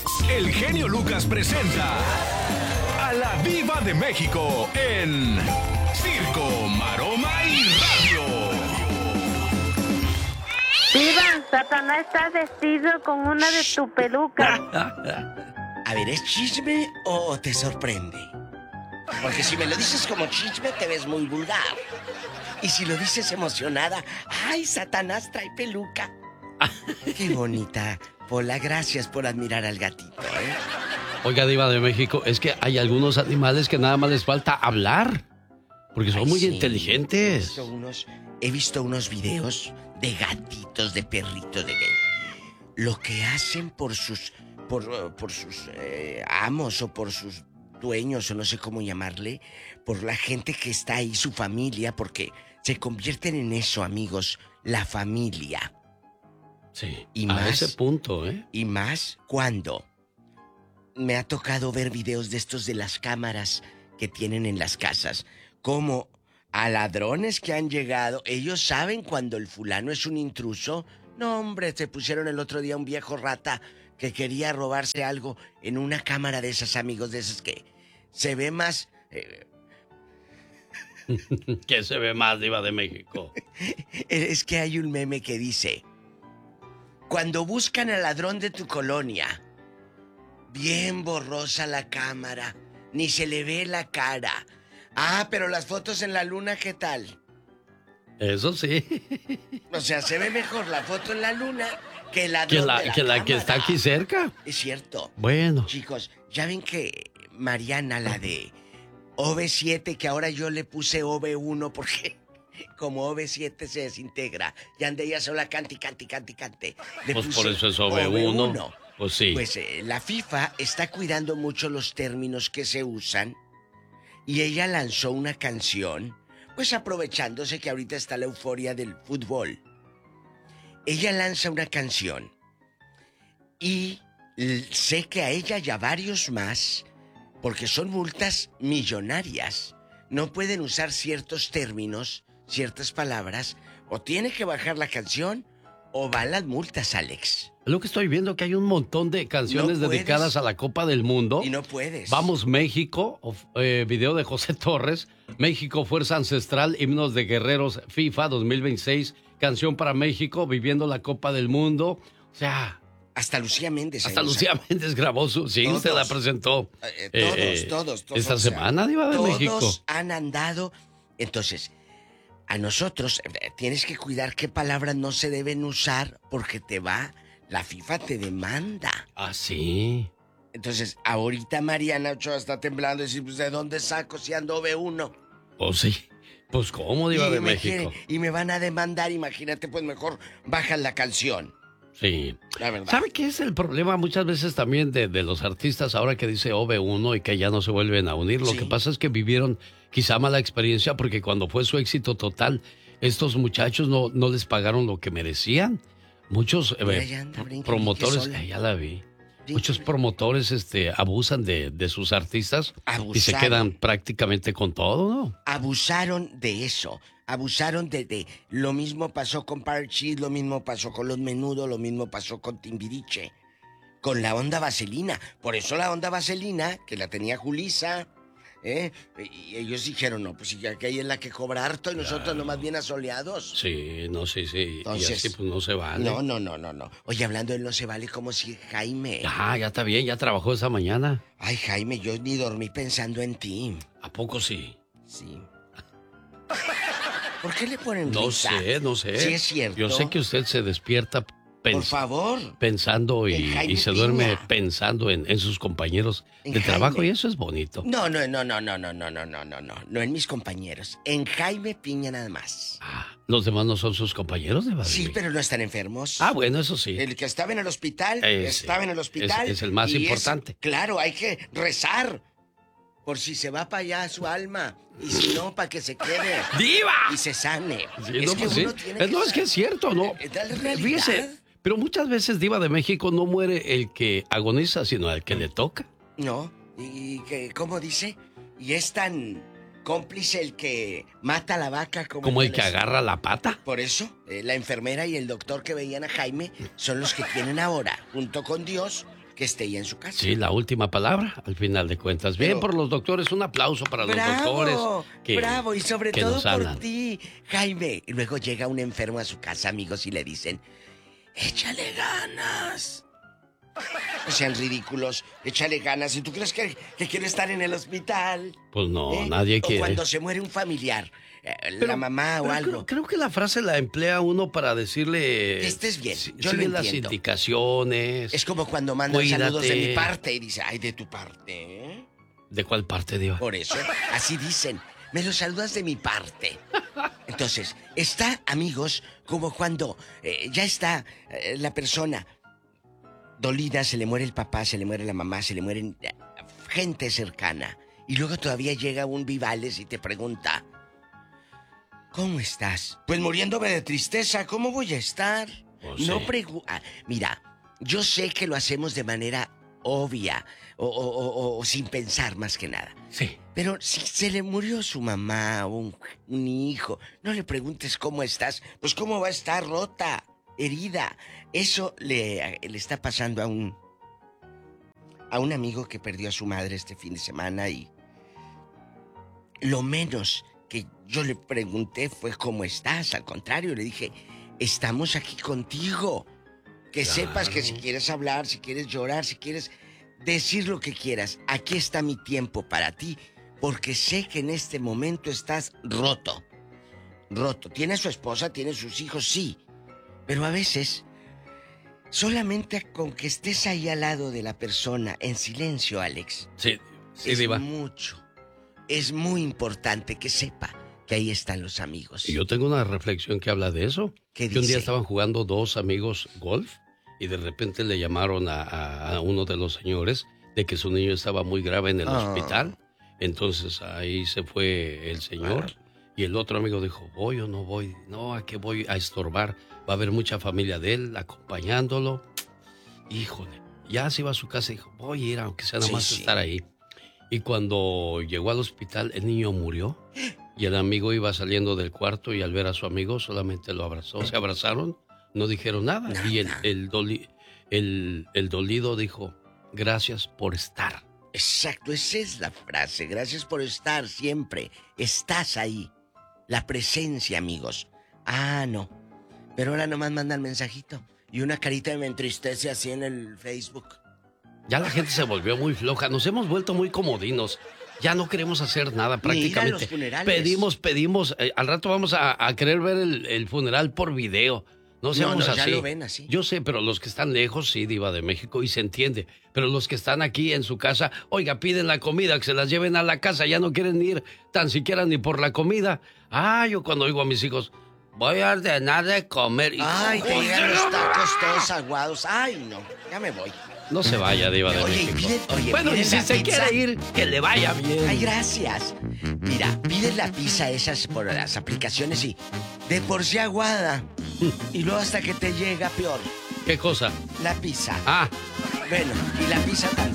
El genio Lucas presenta a la Diva de México en Circo, Maroma y Radio. Diva, Satanás está vestido con una de tus pelucas. A ver, ¿es chisme o te sorprende? Porque si me lo dices como chisme, te ves muy vulgar. Y si lo dices emocionada, ¡ay, Satanás trae peluca! ¡Qué bonita! Pola, gracias por admirar al gatito, ¿eh? Oiga, Diva de México, es que hay algunos animales que nada más les falta hablar. Porque son muy inteligentes. He visto unos videos de gatitos, de perritos, de lo que hacen por sus amos o por sus dueños, o no sé cómo llamarle, por la gente que está ahí, su familia, porque se convierten en eso, amigos, la familia. Sí, y a más, ese punto, ¿eh? Y más cuando me ha tocado ver videos de estos de las cámaras que tienen en las casas, como a ladrones que han llegado, ellos saben cuando el fulano es un intruso. No, hombre, se pusieron el otro día un viejo rata que quería robarse algo en una cámara de esas, amigos, de esas que se ve más... ¿Qué se ve más, Diva de México? Es que hay un meme que dice: cuando buscan al ladrón de tu colonia, bien borrosa la cámara, ni se le ve la cara. Ah, pero las fotos en la luna, ¿qué tal? Eso sí. O sea, se ve mejor la foto en la luna que la que está aquí cerca. Es cierto. Bueno. Chicos, ya ven que Mariana, la de OV7, que ahora yo le puse OV1 porque como OV7 se desintegra, y ande ella sola cante. Pues por eso es OV1. Pues sí. Pues la FIFA está cuidando mucho los términos que se usan, y ella lanzó una canción, pues aprovechándose que ahorita está la euforia del fútbol. Ella lanza una canción y sé que a ella y a varios más, porque son multas millonarias, no pueden usar ciertos términos, ciertas palabras, o tiene que bajar la canción o van las multas, Alex. Lo que estoy viendo, que hay un montón de canciones dedicadas a la Copa del Mundo. Y no puedes. Vamos México, video de José Torres. México, Fuerza Ancestral, himnos de guerreros FIFA 2026. Canción para México, viviendo la Copa del Mundo. O sea... Hasta Lucía Méndez. Hasta Lucía Méndez grabó su... Sí, todos, usted la presentó. Todos. Esta semana, Diva de México. Todos han andado. Entonces, a nosotros tienes que cuidar qué palabras no se deben usar porque la FIFA te demanda. Ah, sí. Entonces, ahorita Mariana Ochoa está temblando y dice, pues, ¿de dónde saco si ando B1? Pues sí. Pues, ¿cómo, Diva de México? Y me van a demandar, imagínate, pues mejor bajan la canción. Sí. La verdad. ¿Sabe qué es el problema muchas veces también de los artistas ahora que dice OV1 y que ya no se vuelven a unir? Lo que pasa es que vivieron quizá mala experiencia porque cuando fue su éxito total, estos muchachos no les pagaron lo que merecían. Muchos promotores, ya la vi. Muchos promotores abusan de sus artistas y se quedan prácticamente con todo, ¿no? Abusaron de eso. Abusaron de lo mismo pasó con Parchís, lo mismo pasó con Los Menudo, lo mismo pasó con Timbiriche, con la onda Vaselina. Por eso la onda Vaselina, que la tenía Julissa, y ellos dijeron, no, pues ya que ella es la que cobra harto y nosotros nomás bien asoleados. Sí, no, sí. Entonces, y así pues no se vale. No. Oye, hablando de no se vale, como si Jaime... Ah, ya está bien, ya trabajó esa mañana. Ay, Jaime, yo ni dormí pensando en ti. ¿A poco sí? Sí. ¿Por qué le ponen risa? No sé. Sí, es cierto. Yo sé que usted se despierta por favor, pensando y se duerme pensando en sus compañeros de trabajo, y eso es bonito. No, no en mis compañeros, en Jaime Piña nada más. ¿Los demás no son sus compañeros de Sí, pero no están enfermos. Ah, bueno, eso sí. El que estaba en el hospital, estaba en el hospital. Es el más importante. Claro, hay que rezar por si se va para allá su alma, y si no, para que se quede. ¡Diva! Y se sane. Sí, es que uno tiene que... es que es cierto, ¿no? Fíjese, pero muchas veces, Diva de México, no muere el que agoniza, sino el que le toca. No, y que, ¿cómo dice? Y es tan cómplice el que mata a la vaca como el que agarra la pata. Por eso, la enfermera y el doctor que veían a Jaime son los que tienen ahora, junto con Dios, que esté ella en su casa. Sí, la última palabra, al final de cuentas. Bien, por los doctores, un aplauso para los doctores. Bravo, y sobre que todo nos por hablan. ti, Jaime. Y luego llega un enfermo a su casa, amigos, y le dicen, échale ganas. No sean ridículos, échale ganas. ¿Y tú crees que quiere estar en el hospital? Pues no, nadie quiere. O cuando se muere un familiar, la mamá o algo. Creo que la frase la emplea uno para decirle... Que estés bien, yo sigue lo las entiendo. indicaciones. Es como cuando mandan Cuídate. saludos de mi parte y dice, ay, de tu parte, ¿eh? ¿De cuál parte, Diva? Por eso, así dicen, me lo saludas de mi parte. Entonces, está, amigos, como cuando ya está la persona dolida, se le muere el papá, se le muere la mamá, se le mueren gente cercana. Y luego todavía llega un Vivales y te pregunta, ¿cómo estás? Pues muriéndome de tristeza, ¿cómo voy a estar? Pues No sí. Mira, yo sé que lo hacemos de manera obvia o sin pensar más que nada. Sí. Pero si se le murió su mamá o un hijo, no le preguntes cómo estás. Pues cómo va a estar rota, herida. Eso le está pasando a un amigo que perdió a su madre este fin de semana y lo menos que yo le pregunté fue ¿cómo estás? Al contrario, le dije, estamos aquí contigo. Que Claro. sepas que si quieres hablar, si quieres llorar, si quieres decir lo que quieras, aquí está mi tiempo para ti, porque sé que en este momento estás roto. Roto. Tiene a su esposa, tiene sus hijos, sí. Pero a veces, solamente con que estés ahí al lado de la persona, en silencio, Alex, Sí, es Diva. mucho. Es muy importante que sepa que ahí están los amigos. Y yo tengo una reflexión que habla de eso. ¿Qué Que un día dice? estaban jugando dos amigos golf y de repente le llamaron a uno de los señores de que su niño estaba muy grave en el hospital. Entonces ahí se fue el señor y el otro amigo dijo, ¿voy o no voy? No, ¿a qué voy a estorbar? Va a haber mucha familia de él acompañándolo. Híjole, ya se iba a su casa y dijo, voy a ir aunque sea nada más estar ahí. Y cuando llegó al hospital, el niño murió y el amigo iba saliendo del cuarto y al ver a su amigo solamente lo abrazó. Se abrazaron, no dijeron nada. Y el dolido dijo, gracias por estar. Exacto, esa es la frase. Gracias por estar siempre. Estás ahí. La presencia, amigos. Ah, no. Pero ahora nomás mandan mensajito. Y una carita me entristece así en el Facebook. Ya la gente se volvió muy floja, nos hemos vuelto muy comodinos. Ya no queremos hacer nada prácticamente. Ni ir a los funerales. Pedimos. Al rato vamos a querer ver el funeral por video. No seamos así. Ya lo ven así. Yo sé, pero los que están lejos, sí, Diva de México, y se entiende. Pero los que están aquí en su casa, oiga, piden la comida, que se las lleven a la casa, ya no quieren ir tan siquiera ni por la comida. Ah, yo cuando oigo a mis hijos, voy a ordenar de comer. Ay, que llegan los tacos todos aguados. Ay, no, ya me voy. No se vaya, Diva de Oye, México. piden y si la se pizza. quiere ir, que le vaya bien. Ay, gracias. Mira, pides la pizza esas por las aplicaciones y de por sí aguada. Y luego hasta que te llega peor. ¿Qué cosa? La pizza. Ah, Bueno, y la pizza también.